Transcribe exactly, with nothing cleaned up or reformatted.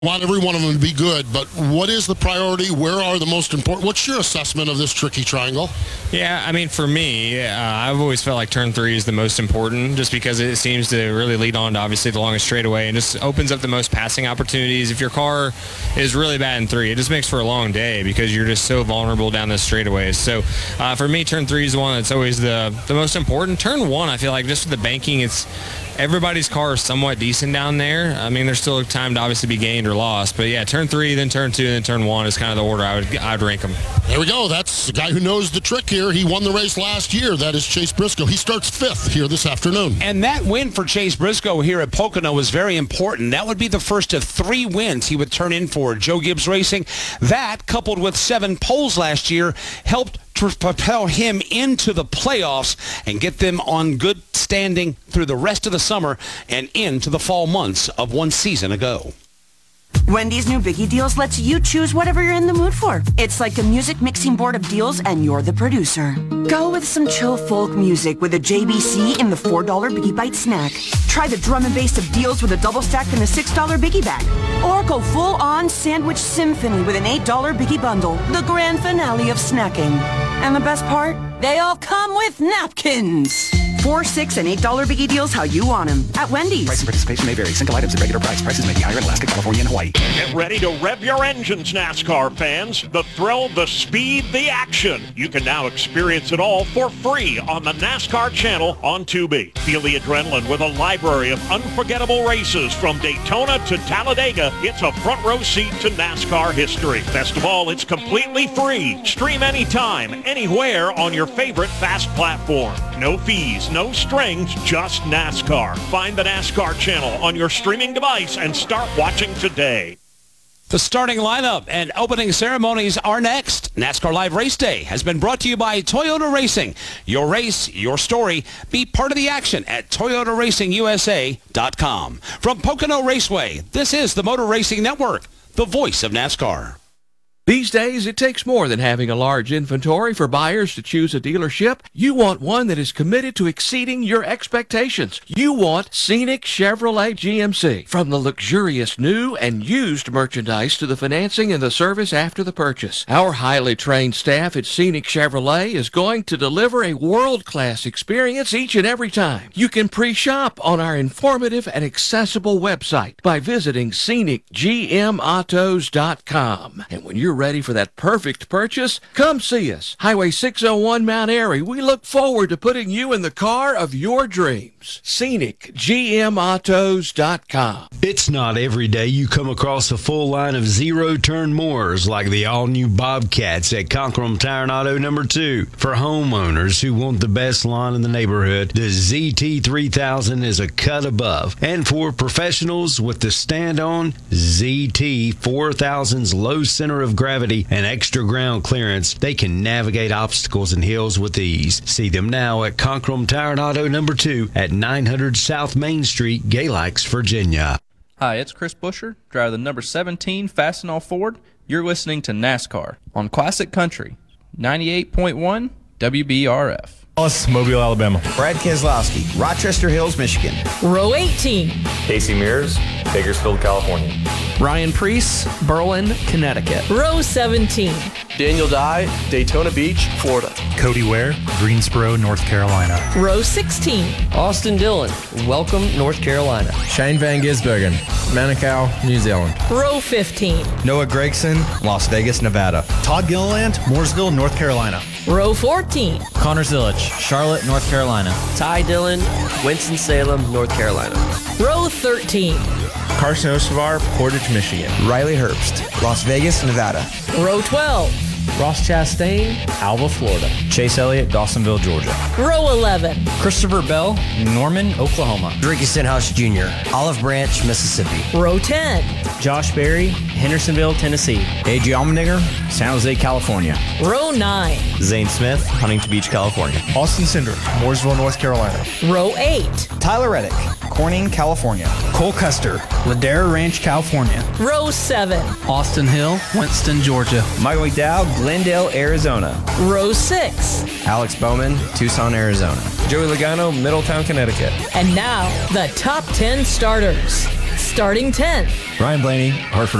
Want every one of them to be good, but what is the priority? Where are the most important? What's your assessment of this tricky triangle? Yeah, I mean, for me, uh, I've always felt like turn three is the most important just because it seems to really lead on to obviously the longest straightaway and just opens up the most passing opportunities. If your car is really bad in three, it just makes for a long day because you're just so vulnerable down the straightaways. So uh, for me, turn three is the one that's always the, the most important. Turn one, I feel like just with the banking, it's everybody's car is somewhat decent down there. I mean, there's still time to obviously be gained or lost. But, yeah, turn three, then turn two, and then turn one is kind of the order I would I would rank them. There we go. That's the guy who knows the trick here. He won the race last year. That is Chase Briscoe. He starts fifth here this afternoon. And that win for Chase Briscoe here at Pocono was very important. That would be the first of three wins he would turn in for Joe Gibbs Racing. That, coupled with seven poles last year, helped to propel him into the playoffs and get them on good standing through the rest of the summer and into the fall months of one season ago. Wendy's new Biggie Deals lets you choose whatever you're in the mood for. It's like a music mixing board of deals and you're the producer. Go with some chill folk music with a J B C in the four dollar Biggie Bite snack. Try the drum and bass of deals with a double stack in the six dollar Biggie bag. Or go full-on sandwich symphony with an eight dollar Biggie bundle, the grand finale of snacking. And the best part? They all come with napkins. Four, six, and eight dollar Biggie Deals how you want them at Wendy's. Price and participation may vary. Single items at regular price. Prices may be higher in Alaska, California, and Hawaii. Get ready to rev your engines, NASCAR fans. The thrill, the speed, the action. You can now experience it all for free on the NASCAR channel on Tubi. Feel the adrenaline with a library of unforgettable races from Daytona to Talladega. It's a front row seat to NASCAR history. Best of all, it's completely free. Stream anytime, anywhere on your favorite fast platform. No fees, no strings, just NASCAR. Find the NASCAR channel on your streaming device and start watching today. The starting lineup and opening ceremonies are next. NASCAR Live Race Day has been brought to you by Toyota Racing. Your race, your story. Be part of the action at Toyota Racing U S A dot com. From Pocono Raceway, this is the Motor Racing Network, the voice of NASCAR. These days, it takes more than having a large inventory for buyers to choose a dealership. You want one that is committed to exceeding your expectations. You want Scenic Chevrolet G M C. From the luxurious new and used merchandise to the financing and the service after the purchase, our highly trained staff at Scenic Chevrolet is going to deliver a world-class experience each and every time. You can pre-shop on our informative and accessible website by visiting scenic g m autos dot com. And when you're ready for that perfect purchase, come see us. Highway six oh one Mount Airy. We look forward to putting you in the car of your dreams. scenic g m autos dot com. It's not every day you come across a full line of zero-turn mowers like the all-new Bobcats at Conkrum Tire and Auto number two. For homeowners who want the best lawn in the neighborhood, the Z T three thousand is a cut above. And for professionals with the stand-on, Z T four thousand's low center of gravity and extra ground clearance, they can navigate obstacles and hills with ease. See them now at Conkrum Tire and Auto number two at nine hundred South Main Street, Galax, Virginia. Hi, it's Chris Busher, driver the number seventeen Fastenal Ford. You're listening to NASCAR on Classic Country, ninety-eight point one W B R F. Dallas, Mobile, Alabama. Brad Keselowski, Rochester Hills, Michigan. Row eighteen. Casey Mears, Bakersfield, California. Ryan Preece, Berlin, Connecticut. Row seventeen. Daniel Dye, Daytona Beach, Florida. Cody Ware, Greensboro, North Carolina. Row sixteen. Austin Dillon, Welcome, North Carolina. Shane Van Gisbergen, Manukau, New Zealand. Row fifteen. Noah Gregson, Las Vegas, Nevada. Todd Gilliland, Mooresville, North Carolina. Row fourteen. Connor Zilich, Charlotte, North Carolina. Ty Dillon, Winston-Salem, North Carolina. Row thirteen. Carson Osavar, Portage, Michigan. Riley Herbst, Las Vegas, Nevada. Row twelve. Ross Chastain, Alva, Florida. Chase Elliott, Dawsonville, Georgia. Row eleven. Christopher Bell, Norman, Oklahoma. Ricky Stenhouse Junior, Olive Branch, Mississippi. Row ten. Josh Berry, Hendersonville, Tennessee. A J Allmendinger, San Jose, California. Row nine. Zane Smith, Huntington Beach, California. Austin Cinder, Mooresville, North Carolina. Row eight. Tyler Reddick, Corning, California. Cole Custer, Ladera Ranch, California. Row seven. Austin Hill, Winston, Georgia. Michael McDowell, Glendale, Arizona. Row six. Alex Bowman, Tucson, Arizona. Joey Logano, Middletown, Connecticut. And now, the top ten starters. starting tenth. Ryan Blaney, Hartford.